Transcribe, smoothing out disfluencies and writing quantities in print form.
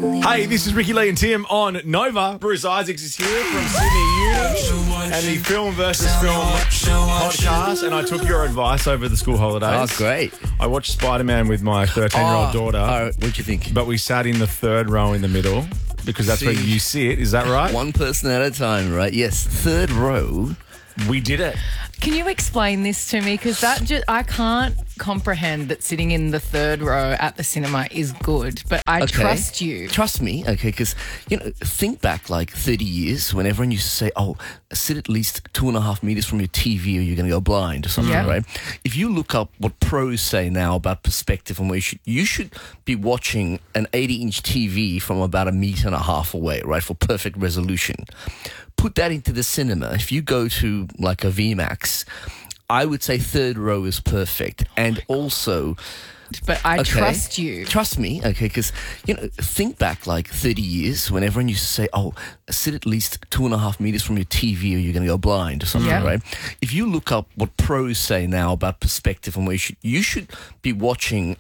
Hey, this is Ricky Lee and Tim on Nova. Bruce Isaacs is here from Sydney Uni and the Film versus Film podcast. And I took your advice over the school holidays. Oh, great. I watched Spider-Man with my 13-year-old daughter. Oh, what'd you think? But we sat in the third row in the middle because that's where you sit. Is that right? One person at a time, right? Yes, third row. We did it. Can you explain this to me? Because I can't comprehend that sitting in the third row at the cinema is good, but I trust you. Trust me, okay, because, think back like 30 years when everyone used to say, sit at least 2.5 meters from your TV or you're going to go blind or something, right? If you look up what pros say now about perspective and where you should be watching an 80-inch TV from about 1.5 meters away, right, for perfect resolution. Put that into the cinema. If you go to like a VMAX, I would say third row is perfect. And also... But I trust you. Trust me, okay, because, think back like 30 years when everyone used to say, sit at least 2.5 meters from your TV or you're going to go blind or something, right? If you look up what pros say now about perspective and where you should be watching